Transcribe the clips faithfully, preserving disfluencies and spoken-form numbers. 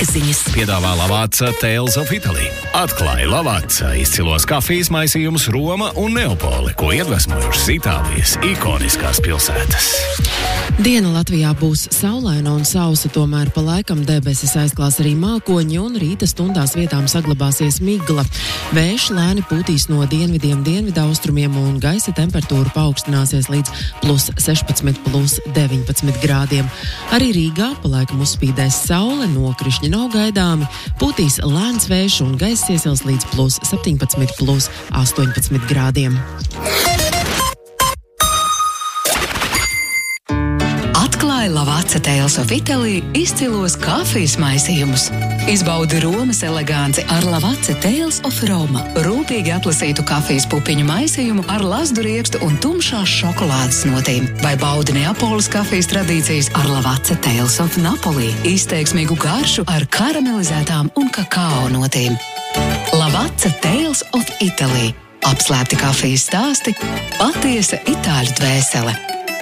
Ziņas. Piedāvā Lavazza Tales of Italy. Atklāj Lavazza izcilos kafijas maisījumus Roma un Neapoli, ko iedvesmojušas Itālijas ikoniskās pilsētas. Diena Latvijā būs saulaina un sausa, tomēr pa laikam debesis aizklās arī mākoņi un rīta stundās vietām saglabāsies migla. Vējš lēni pūtīs no dienvidiem dienvidaustrumiem un gaisa temperatūra paaugstināsies līdz plus sešpadsmit, plus deviņpadsmit grādiem. Arī Rīgā pa laikam uzspīdēs saule, nokrišņi nav gaidāmi, pūtīs lēns vējš un gaiss iesils līdz plus septiņpadsmit, plus astoņpadsmit grādiem. Atklāj Lavazza Tales of Italy izcilos kafijas maisījumus. Izbaudi Romas eleganci ar Lavazza Tales of Roma. Rūpīgi atlasītu kafijas pupiņu maisījumu ar lazdu riekstu un tumšās šokolādes notīm. Vai baudi Neapolis kafijas tradīcijas ar Lavazza Tales of Napoli. Izteiksmīgu garšu ar karamelizētām un kakao notīm. Lavazza Tales of Italy. Apslēpti kafijas stāsti, patiesa itāļu dvēsele.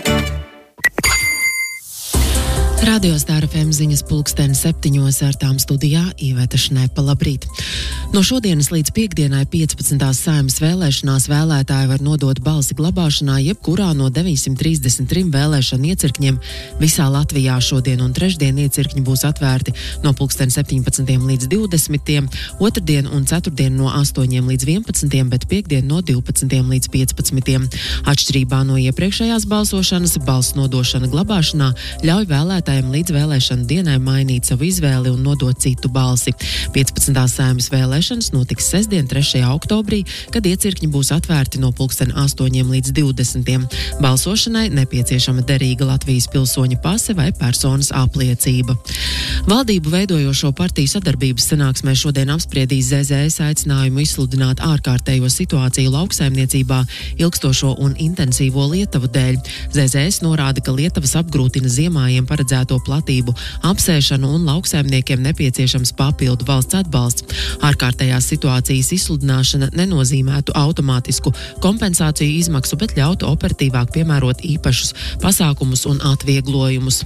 Radio Star F M ziņas pulksteni septiņos ar tām studijā Iveta Šnepa. Labrīt! No šodienas līdz piekdienai piecpadsmitās Saeimas vēlēšanās vēlētāji var nodot balsi glabāšanā jebkurā no deviņsimt trīsdesmit trim vēlēšanu iecirkņiem. Visā Latvijā šodien un trešdien iecirkņi būs atvērti no pulksteni septiņpadsmitiem līdz divdesmitiem, otrdien un ceturtdien no astoņiem līdz vienpadsmitiem, bet piekdien no divpadsmitiem līdz piecpadsmitiem. Atšķirībā no iepriekšējās balsošanas, balss nodošana glabāšanā ļauj vēlētājiem līdz vēlēšanu dienai mainīt savu izvēli un nodot citu balsi. piecpadsmitās Saeimas vēlēšanas notiks sestdien, trešajā oktobrī, kad iecirkņi būs atvērti no pulksten astoņiem līdz divdesmitiem. Balsošanai nepieciešama derīga Latvijas pilsoņa pase vai personas apliecība. Valdību veidojošo partiju sadarbības sanāksmē šodien apspriedīs Z Z S aicinājumu izsludināt ārkārtējo situāciju lauksaimniecībā ilgstošo un intensīvo lietuvu dēļ. Z Z S norāda, ka lietuvas apgrūtina ziemājiem paredzētu to platību, apsēšanu un lauksaimniekiem nepieciešams papildu valsts atbalsts. Ārkārtējās situācijas izsludināšana nenozīmētu automātisku kompensāciju izmaksu, bet ļautu operatīvāk piemērot īpašus pasākumus un atvieglojumus.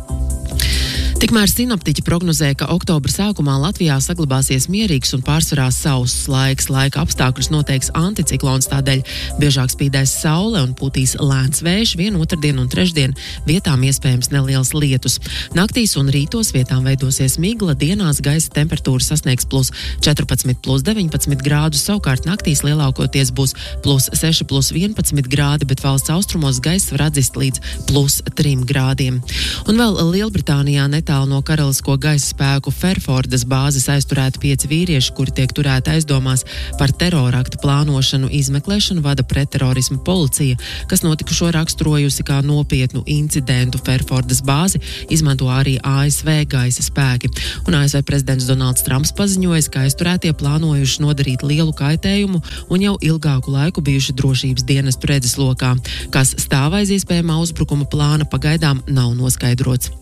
Tikmēr sinoptiķi prognozē, ka oktobra sākumā Latvijā saglabāsies mierīgs un pārsvarā sauss laiks. Laika apstākļus noteiks anticiklons, tādēļ biežāk spīdēs saule un pūtīs lēns vējš, vien otrdien un trešdien vietām iespējams neliels lietus. Naktīs un rītos vietām veidosies migla, dienās gaisa temperatūra sasniegs plus četrpadsmit, plus deviņpadsmit grādus, savukārt naktīs lielākoties būs plus seši, plus vienpadsmit grādi, bet valsts austrumos gaiss var atzist līdz plus trim grādiem. Un vēl Lielbritānijā netālu no karalisko gaisa spēku Fairfordas bāzes aizturēti pieci vīrieši, kuri tiek turēti aizdomās par teroraktu plānošanu. Izmeklēšanu vada pretterorisma policija, kas notikušo raksturojusi kā nopietnu incidentu. Fairfordas bāzi izmanto arī A S V gaisa spēki. Un A S V prezidents Donalds Trumps paziņoja, ka aizturētie plānojuši nodarīt lielu kaitējumu un jau ilgāku laiku bijuši drošības dienestu redzeslokā. Kas stāv aiz iespējamā uzbrukuma plāna, pagaidām nav noskaidrots.